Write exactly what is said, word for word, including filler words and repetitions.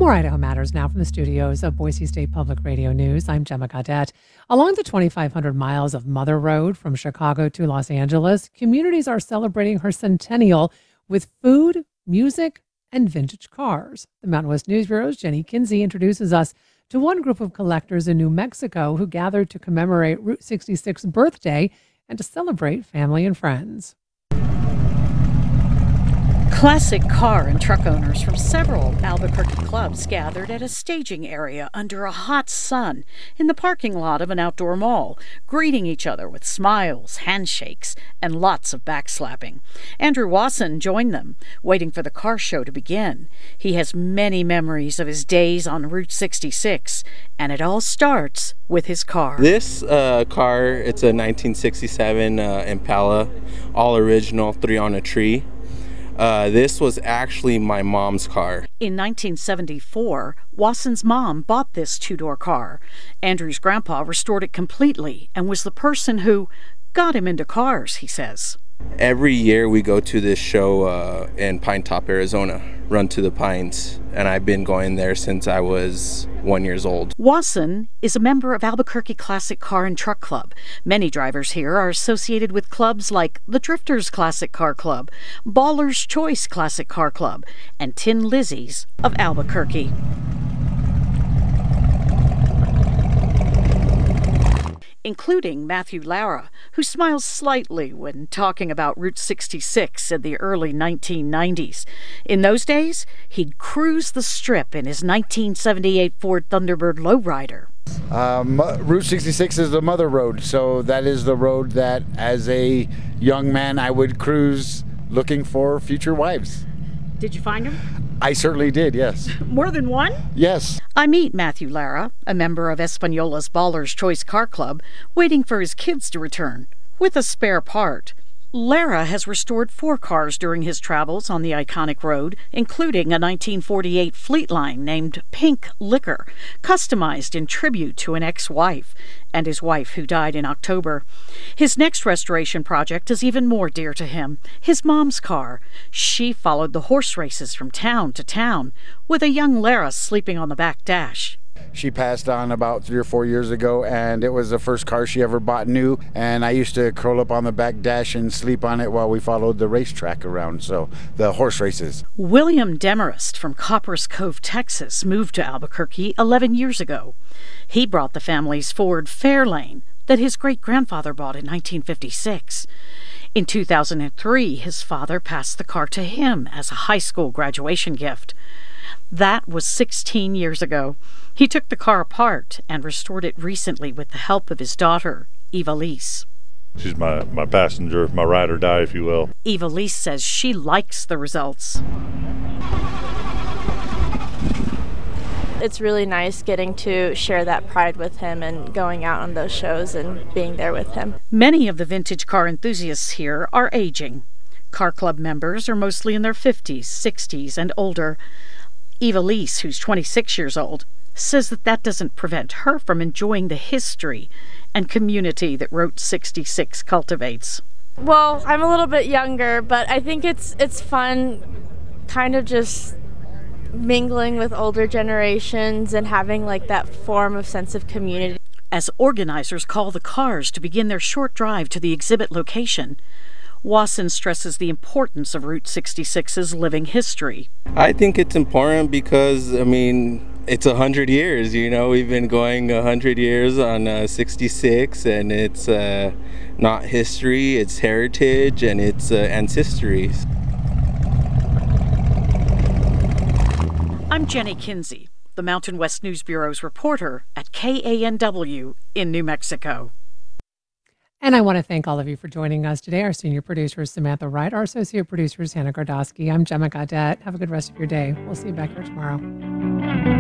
More Idaho Matters now from the studios of Boise State Public Radio News. I'm Gemma Gaudette. Along the twenty-five hundred miles of Mother Road from Chicago to Los Angeles, communities are celebrating her centennial with food, music, and vintage cars. The Mountain West News Bureau's Jenny Kinsey introduces us to one group of collectors in New Mexico who gathered to commemorate Route sixty-six's birthday and to celebrate family and friends. Classic car and truck owners from several Albuquerque clubs gathered at a staging area under a hot sun in the parking lot of an outdoor mall, greeting each other with smiles, handshakes, and lots of backslapping. Andrew Wasson joined them, waiting for the car show to begin. He has many memories of his days on Route sixty-six, and it all starts with his car. This uh, car, it's a nineteen sixty-seven uh, Impala, all original, three on a tree. Uh, this was actually my mom's car. In nineteen seventy-four, Wasson's mom bought this two-door car. Andrew's grandpa restored it completely and was the person who got him into cars, he says. Every year we go to this show uh, in Pine Top, Arizona, Run to the Pines, and I've been going there since I was one years old. Wasson is a member of Albuquerque Classic Car and Truck Club. Many drivers here are associated with clubs like the Drifters Classic Car Club, Baller's Choice Classic Car Club, and Tin Lizzy's of Albuquerque. Including Matthew Lara, who smiles slightly when talking about Route sixty-six in the early nineteen nineties. In those days, he'd cruise the strip in his nineteen seventy-eight Ford Thunderbird lowrider. Um, Route sixty-six is the mother road, so that is the road that, as a young man, I would cruise looking for future wives. Did you find him? I certainly did, yes. More than one? Yes. I meet Matthew Lara, a member of Española's Baller's Choice Car Club, waiting for his kids to return, with a spare part. Lara has restored four cars during his travels on the iconic road, including a nineteen forty-eight Fleetline named Pink Liquor, customized in tribute to an ex-wife, and his wife who died in October. His next restoration project is even more dear to him, his mom's car. She followed the horse races from town to town, with a young Lara sleeping on the back dash. She passed on about three or four years ago, and it was the first car she ever bought new, and I used to curl up on the back dash and sleep on it while we followed the racetrack around, so the horse races. William Demarest from Copperas Cove, Texas, moved to Albuquerque eleven years ago. He brought the family's Ford Fairlane that his great-grandfather bought in nineteen fifty-six. In two thousand three, his father passed the car to him as a high school graduation gift. That was sixteen years ago. He took the car apart and restored it recently with the help of his daughter, Eva Lise. She's my, my passenger, my ride or die, if you will. Eva Lise says she likes the results. It's really nice getting to share that pride with him and going out on those shows and being there with him. Many of the vintage car enthusiasts here are aging. Car club members are mostly in their fifties, sixties, and older. Eva Lise, who's twenty-six years old, says that that doesn't prevent her from enjoying the history and community that Route sixty-six cultivates. Well, I'm a little bit younger, but I think it's it's fun kind of just mingling with older generations and having like that form of sense of community. As organizers call the cars to begin their short drive to the exhibit location, Wasson stresses the importance of Route sixty-six's living history. I think it's important because, I mean, it's a hundred years, you know, we've been going a hundred years on uh, sixty-six, and it's uh, not history, it's heritage, and it's uh, ancestry. I'm Jenny Kinsey, the Mountain West News Bureau's reporter at K A N W in New Mexico. And I want to thank all of you for joining us today. Our senior producer is Samantha Wright. Our associate producer is Hannah Gardosky. I'm Gemma Gaudette. Have a good rest of your day. We'll see you back here tomorrow.